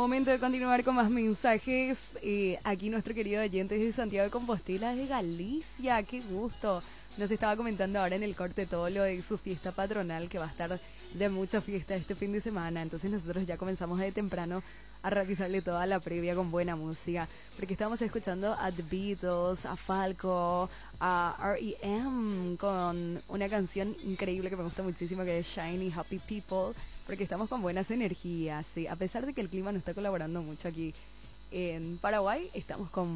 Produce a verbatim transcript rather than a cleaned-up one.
Momento de continuar con más mensajes. Eh, aquí nuestro querido oyente de Santiago de Compostela, de Galicia. Qué gusto. Nos estaba comentando ahora en el corte todo lo de su fiesta patronal, que va a estar de mucha fiesta este fin de semana. Entonces nosotros ya comenzamos de temprano a realizarle toda la previa con buena música, porque estamos escuchando a The Beatles, a Falco, a R E M con una canción increíble que me gusta muchísimo, que es Shiny Happy People, porque estamos con buenas energías, sí. A pesar de que el clima no está colaborando mucho aquí en Paraguay, estamos con